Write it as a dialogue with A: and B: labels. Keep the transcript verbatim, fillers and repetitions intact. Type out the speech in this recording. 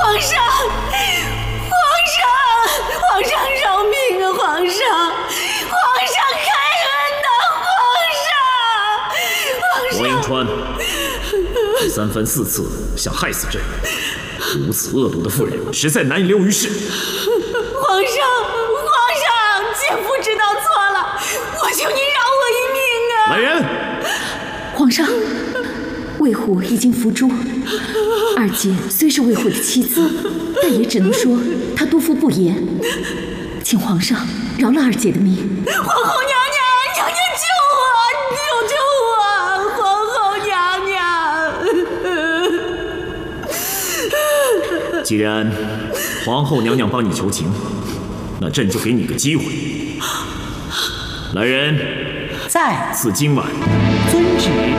A: 皇上，皇上，皇上饶命啊！皇上，皇上开恩呐！皇上，皇上。
B: 王迎川，你三番四次想害死朕，如此恶毒的妇人，实在难以留于世。
A: 皇上，皇上，姐夫知道错了，我求你饶我一命啊！
B: 来人！
C: 皇上，魏虎已经伏诛。二姐虽是魏虎的妻子，但也只能说她督父不严，请皇上饶了二姐的命。
A: 皇后娘娘，娘娘救我，救救我！皇后娘娘。
B: 既然皇后娘娘帮你求情，那朕就给你个机会。来人，
D: 在。
B: 自今晚，
D: 遵旨。